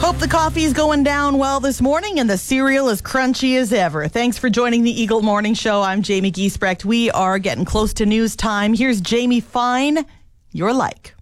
Hope the coffee's going down well this morning and the cereal is crunchy as ever. Thanks for joining the Eagle Morning Show. I'm Jamie Giesbrecht. We are getting close to news time. Here's Jamie Fine. You're like.